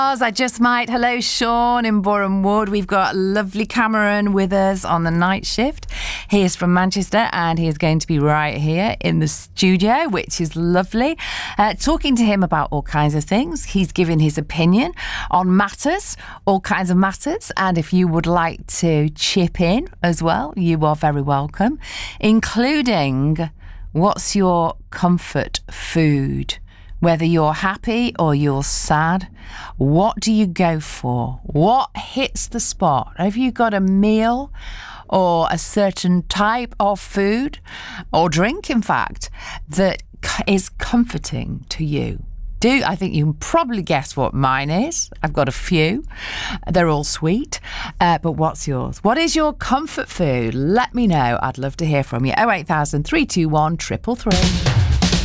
I just might. Hello, Sean in Boreham Wood. We've got lovely Cameron with us on the night shift. He is from Manchester and he is going to be right here in the studio, which is lovely. Talking to him about all kinds of things. He's giving his opinion on matters, all kinds of matters. And if you would like to chip in as well, you are very welcome, including what's your comfort food? Whether you're happy or you're sad, what do you go for? What hits the spot? Have you got a meal or a certain type of food or drink, in fact, that is comforting to you? I think you can probably guess what mine is. I've got a few. They're all sweet. But what's yours? What is your comfort food? Let me know. I'd love to hear from you. 08000 321 333.